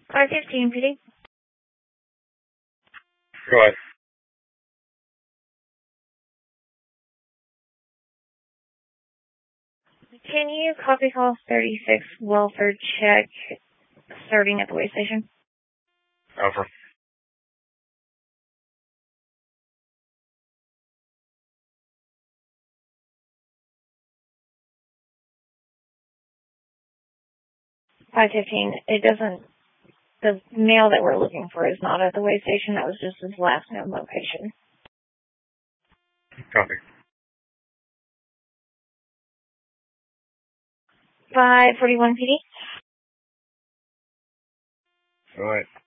515, PD. Go ahead. Can you copy call 36 welfare check starting at the way station? Over. It doesn't, the mail that we're looking for is not at the way station. That was just his last known location. Copy. 541, PD. Go ahead.